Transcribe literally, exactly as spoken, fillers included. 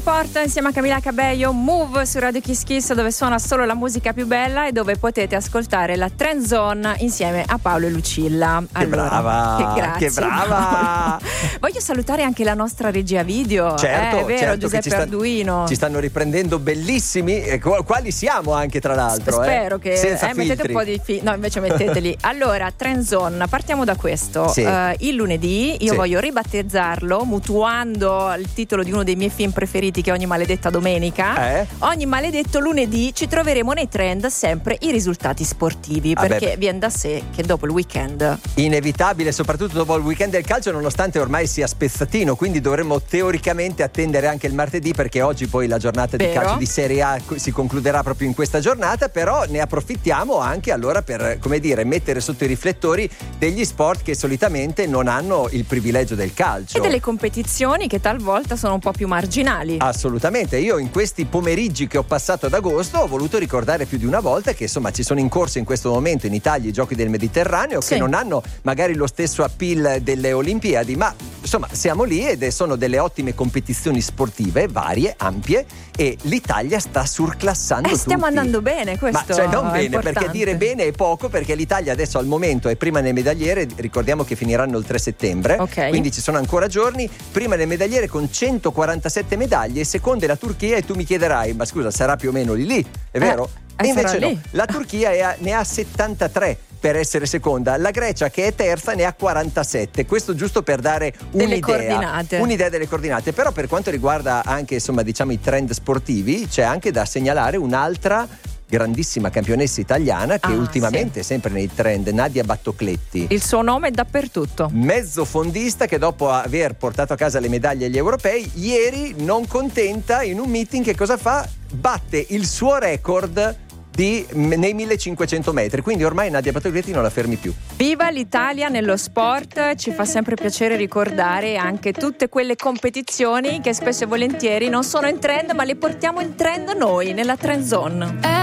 Sport insieme a Camilla Cabello, Move su Radio Kiss Kiss, dove suona solo la musica più bella e dove potete ascoltare la Trend Zone insieme a Paolo e Lucilla. Che allora, brava, che, grazie, che brava. Voglio salutare anche la nostra regia video, certo, eh, è vero, certo, Giuseppe ci sta, Arduino. Ci stanno riprendendo bellissimi, eh, quali siamo anche tra l'altro. Spero eh, che senza eh, mettete un po' di fi- no, invece metteteli. Allora, Trend Zone, partiamo da questo. Sì. Uh, il lunedì io Sì. voglio ribattezzarlo mutuando il titolo di uno dei miei film preferiti, che è Ogni maledetta domenica. Eh? Ogni maledetto lunedì ci troveremo nei trend sempre i risultati sportivi, Ah, perché beh, viene da sé che dopo il weekend inevitabile, soprattutto dopo il weekend del calcio, nonostante ormai sia spezzatino, quindi dovremmo teoricamente attendere anche il martedì, perché oggi poi la giornata di Vero. calcio di Serie A si concluderà proprio in questa giornata, però ne approfittiamo anche allora per, come dire, mettere sotto i riflettori degli sport che solitamente non hanno il privilegio del calcio e delle competizioni che talvolta sono un po' più marginali. Assolutamente, io in questi pomeriggi che ho passato ad agosto ho voluto ricordare più di una volta che insomma ci sono in corso in questo momento in Italia i giochi del Mediterraneo, Sì. che non hanno magari lo stesso appeal delle Olimpiadi, ma insomma siamo lì ed sono delle ottime competizioni sportive, varie, ampie, e l'Italia sta surclassando Eh, stiamo tutti. andando bene, questo Ma cioè non è bene, importante. perché dire bene è poco, perché l'Italia adesso al momento è prima nel medagliere, ricordiamo che finiranno il tre settembre, Ok. quindi ci sono ancora giorni, prima nel medagliere con centoquarantasette medaglie, seconda è la Turchia, e tu mi chiederai, ma scusa, sarà più o meno lì lì, è vero? eh, E invece sarà no, lì. la Turchia è a- ne ha settantatré per essere seconda, la Grecia che è terza ne ha quarantasette, questo giusto per dare Delle un'idea, coordinate. un'idea delle coordinate. Però per quanto riguarda anche insomma diciamo i trend sportivi, c'è anche da segnalare un'altra grandissima campionessa italiana che Ah, ultimamente è sempre nei trend, Nadia Battocletti. Il suo nome è dappertutto. Mezzo fondista che dopo aver portato a casa le medaglie agli europei, ieri non contenta in un meeting che cosa fa? Batte il suo record di, nei millecinquecento metri, quindi ormai Nadia Battocletti non la fermi più. Viva l'Italia nello sport, ci fa sempre piacere ricordare anche tutte quelle competizioni che spesso e volentieri non sono in trend, ma le portiamo in trend noi nella Trend Zone.